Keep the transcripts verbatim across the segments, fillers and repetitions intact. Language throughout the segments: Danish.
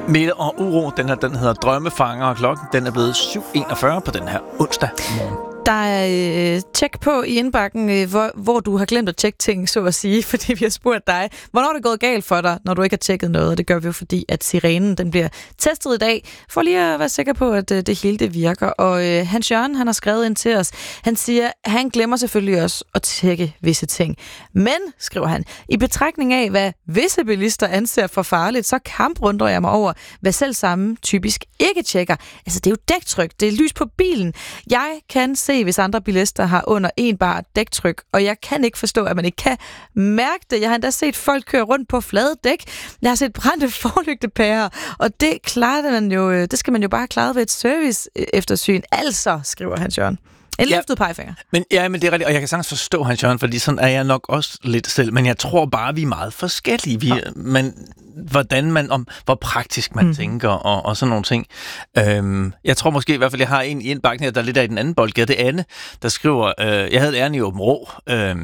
Mette og Uro, den her, den hedder Drømmefanger, og klokken den er blevet syv enogfyrre på den her onsdag morgen. Der er øh, tjek på i indbakken, øh, hvor, hvor du har glemt at tjekke ting, så at sige, fordi vi har spurgt dig, hvornår er det gået galt for dig, når du ikke har tjekket noget, og det gør vi jo, fordi at sirenen den bliver testet i dag, for lige at være sikker på, at øh, det hele det virker. Og øh, Hans Jørgen, han har skrevet ind til os, han siger, han glemmer selvfølgelig også at tjekke visse ting. Men, skriver han, i betragtning af, hvad visse bilister anser for farligt, så kamprundrer jeg mig over, hvad selv samme typisk ikke tjekker. Altså, det er jo dæktryk, det er lys på bilen. Jeg kan se, hvis andre bilister har under en bar dæktryk, og jeg kan ikke forstå, at man ikke kan mærke det. Jeg har endda set folk køre rundt på flade dæk. Jeg har set brændte forlygtepærer, og det klarer man jo, det skal man jo bare have klaret ved et service eftersyn. Altså, skriver Hans Jørgen. En Ja. løftet pegefinger. Men, ja, men det er rigtigt, og jeg kan sagtens forstå, Hans Jørgen, fordi sådan er jeg nok også lidt selv, men jeg tror bare, vi er meget forskellige. Vi, ja. man, hvordan man, om hvor praktisk man mm. tænker, og, og sådan nogle ting. Øhm, jeg tror måske i hvert fald, jeg har en i indbakken her, der er lidt af i den anden boldgade. Det er Anne, der skriver, øh, jeg havde et ærne i Åben Rå, øh,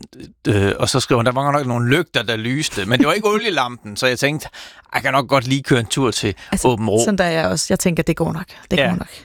øh, og så skriver hun, der var nok nogle lygter, der lyste, men det var ikke olielampen, så jeg tænkte, jeg kan nok godt lige køre en tur til altså, Åben Rå. Sådan der er jeg også. Jeg tænker, det går nok. Det Ja. går nok.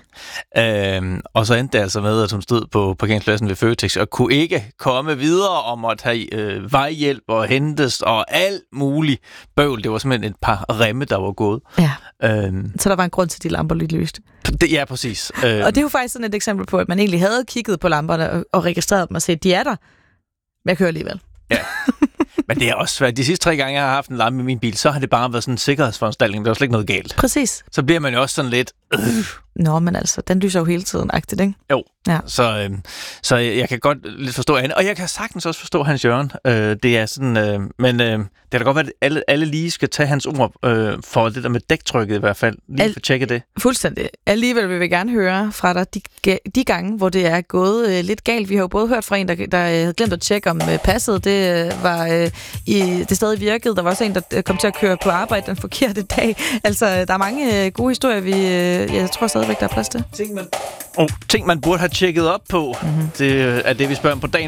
Øhm, og så endte det altså med, at hun stod på parkeringspladsen ved Føtex og kunne ikke komme videre og måtte have øh, vejhjælp og hentes og alt muligt bøvl. Det var simpelthen et par remme, der var gået. Ja. Øhm, Så der var en grund til, at de lamper lige lyste. det, ja, præcis. Øhm, Og det er jo faktisk sådan et eksempel på, at man egentlig havde kigget på lamperne og, og registreret dem og set, de er der. Men jeg kører alligevel. ja. Men det er også svært. De sidste tre gange, jeg har haft en lampe i min bil, så har det bare været sådan en sikkerhedsforanstaltning. Der var slet ikke noget galt. Præcis. Så bliver man jo også sådan lidt... Øh. Nå, men altså, den lyser jo hele tiden, agtigt, ikke? Jo, ja. så, øh, så jeg, jeg kan godt lidt forstå Anne, og jeg kan sagtens også forstå Hans Jørgen. Øh, det er sådan, øh, men øh, det kan da godt være, at alle, alle lige skal tage hans ord øh, for det der med dæktrykket i hvert fald. Lige Al- for at tjekke det. Fuldstændig. Alligevel vil vi gerne høre fra dig de, de gange, hvor det er gået øh, lidt galt. Vi har jo både hørt fra en, der, der havde glemt at tjekke, om øh, passet det øh, var øh, i, det stadig virkede. Der var også en, der øh, kom til at køre på arbejde den forkerte dag. Altså, der er mange øh, gode historier, vi, øh, jeg tror stadigvæk, der er plads til. Ting man, oh, ting, man burde have tjekket op på, mm-hmm. det er det, vi spørger om på dagen.